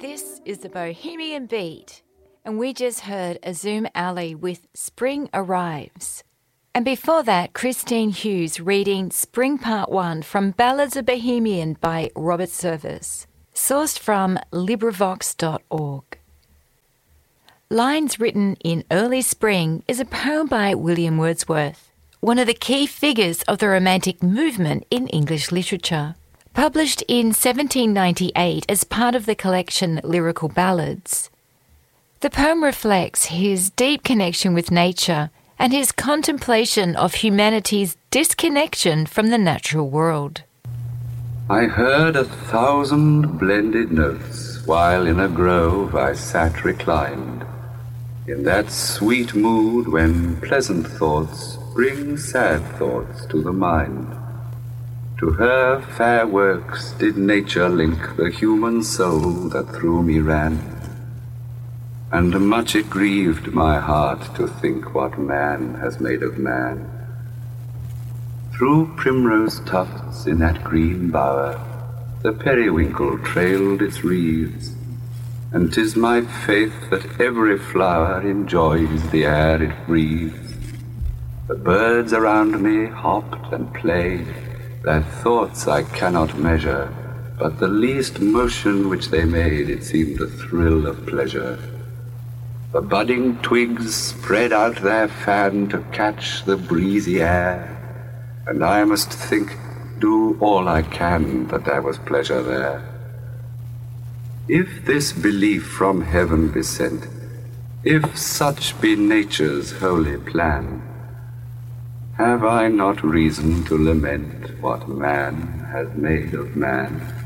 This is the Bohemian Beat, and we just heard Azum Ali with Spring Arrives. And before that, Christine Hughes reading Spring Part 1 from Ballads of Bohemian by Robert Service, sourced from LibriVox.org. Lines Written in Early Spring is a poem by William Wordsworth, one of the key figures of the Romantic movement in English literature. Published in 1798 as part of the collection Lyrical Ballads. The poem reflects his deep connection with nature and his contemplation of humanity's disconnection from the natural world. I heard 1,000 blended notes while in a grove I sat reclined, in that sweet mood when pleasant thoughts bring sad thoughts to the mind. To her fair works did nature link the human soul that through me ran, and much it grieved my heart to think what man has made of man. Through primrose tufts in that green bower the periwinkle trailed its wreaths, and 'tis my faith that every flower enjoys the air it breathes. The birds around me hopped and played, their thoughts I cannot measure, but the least motion which they made, it seemed a thrill of pleasure. The budding twigs spread out their fan to catch the breezy air, and I must think, do all I can, that there was pleasure there. If this belief from heaven be sent, if such be nature's holy plan, have I not reason to lament what man has made of man?